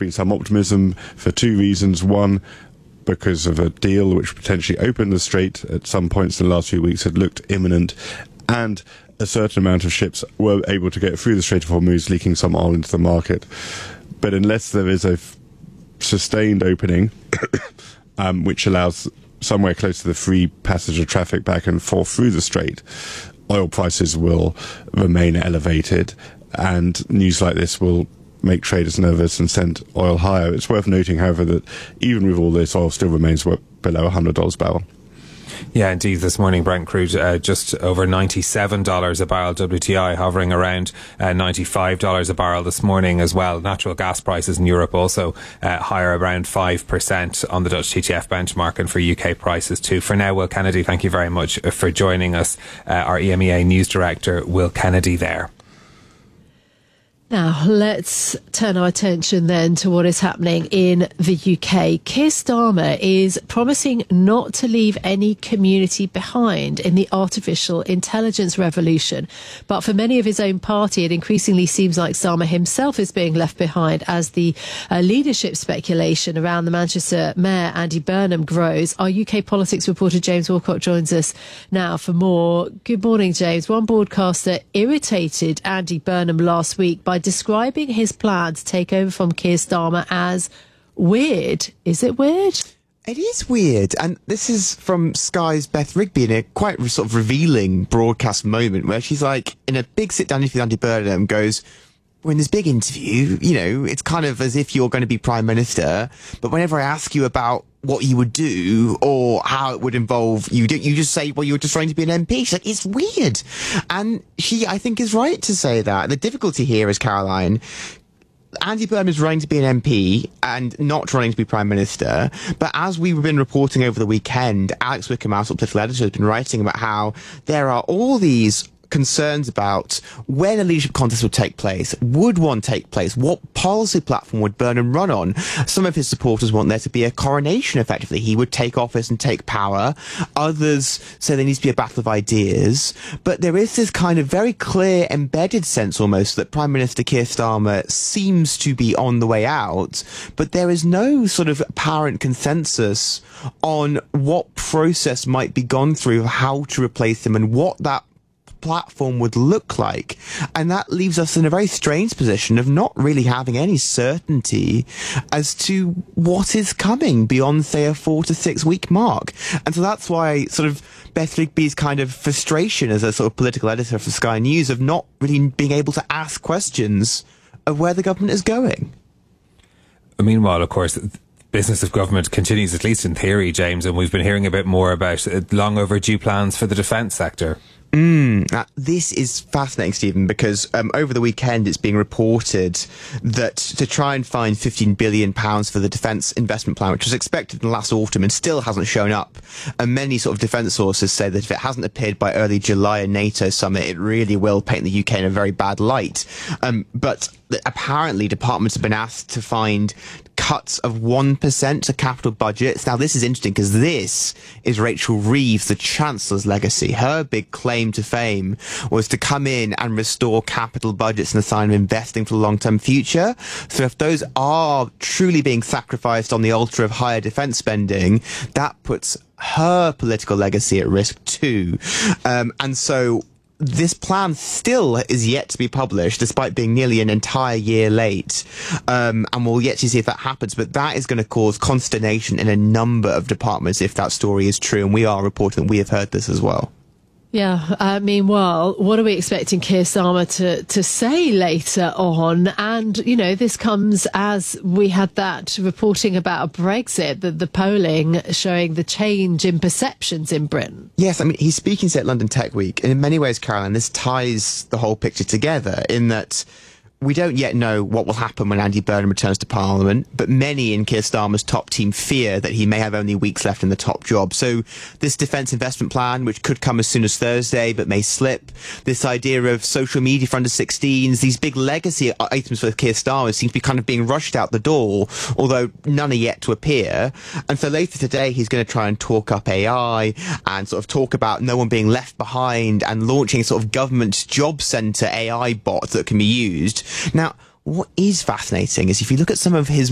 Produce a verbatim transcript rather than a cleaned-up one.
been some optimism for two reasons. One, because of a deal which potentially opened the strait at some points in the last few weeks had looked imminent, and a certain amount of ships were able to get through the Strait of Hormuz, leaking some oil into the market. But unless there is a f- sustained opening, um, which allows somewhere close to the free passage of traffic back and forth through the strait, oil prices will remain elevated, and news like this will make traders nervous and send oil higher. It's worth noting, however, that even with all this, oil still remains below one hundred dollars a barrel. Yeah, indeed. This morning, Brent crude uh, just over ninety-seven dollars a barrel. W T I hovering around uh, ninety-five dollars a barrel this morning as well. Natural gas prices in Europe also uh, higher, around five percent on the Dutch T T F benchmark, and for U K prices too. For now, Will Kennedy, thank you very much for joining us. Uh, our E M E A News Director, Will Kennedy there. Now, let's turn our attention then to what is happening in the U K. Keir Starmer is promising not to leave any community behind in the artificial intelligence revolution. But for many of his own party, it increasingly seems like Starmer himself is being left behind as the uh, leadership speculation around the Manchester Mayor, Andy Burnham, grows. Our U K politics reporter James Walcott joins us now for more. Good morning, James. One broadcaster irritated Andy Burnham last week by describing his plan to take over from Keir Starmer as weird. Is it weird? It is weird, and this is from Sky's Beth Rigby in a quite sort of revealing broadcast moment where she's like, in a big sit-down interview with Andy Burnham, goes, well, in this big interview, you know, it's kind of as if you're going to be Prime Minister, but whenever I ask you about what you would do or how it would involve you, don't you just say, well, you're just trying to be an M P? She's like, it's weird. And she, I think, is right to say that. The difficulty here is, Caroline, Andy Burnham is running to be an M P and not running to be Prime Minister. But as we've been reporting over the weekend, Alex Wickham, our political editor, has been writing about how there are all these concerns about when a leadership contest would take place. Would one take place? What policy platform would Burnham run on? Some of his supporters want there to be a coronation, effectively. He would take office and take power. Others say there needs to be a battle of ideas. But there is this kind of very clear, embedded sense almost that Prime Minister Keir Starmer seems to be on the way out, but there is no sort of apparent consensus on what process might be gone through, how to replace him, and what that platform would look like. And that leaves us in a very strange position of not really having any certainty as to what is coming beyond, say, a four to six week mark. And so that's why sort of Beth Rigby's kind of frustration as a sort of political editor for Sky News of not really being able to ask questions of where the government is going. Meanwhile, of course, business of government continues, at least in theory, James, and we've been hearing a bit more about long overdue plans for the defence sector. Mm, uh, this is fascinating, Stephen, because um, over the weekend it's being reported that to try and find fifteen billion pounds for the defence investment plan, which was expected in last autumn and still hasn't shown up, and many sort of defence sources say that if it hasn't appeared by early July in NATO summit, it really will paint the U K in a very bad light. Um, but apparently departments have been asked to find cuts of one percent to capital budgets. Now, this is interesting because this is Rachel Reeves, the Chancellor's legacy. Her big claim to fame was to come in and restore capital budgets and a sign of investing for the long-term future. So if those are truly being sacrificed on the altar of higher defence spending, that puts her political legacy at risk too. Um, and so this plan still is yet to be published, despite being nearly an entire year late. Um, and we'll yet to see if that happens. But that is going to cause consternation in a number of departments if that story is true. And we are reporting that we have heard this as well. Yeah, uh, meanwhile, what are we expecting Keir Starmer to, to say later on? And, you know, this comes as we had that reporting about Brexit, the, the polling showing the change in perceptions in Britain. Yes, I mean, he's speaking at London Tech Week. And in many ways, Caroline, this ties the whole picture together in that we don't yet know what will happen when Andy Burnham returns to Parliament, but many in Keir Starmer's top team fear that he may have only weeks left in the top job. So this defence investment plan, which could come as soon as Thursday but may slip, this idea of social media for under sixteens, these big legacy items for Keir Starmer seem to be kind of being rushed out the door, although none are yet to appear. And so later today he's going to try and talk up A I and sort of talk about no one being left behind and launching a sort of government job centre A I bot that can be used. Now, what is fascinating is if you look at some of his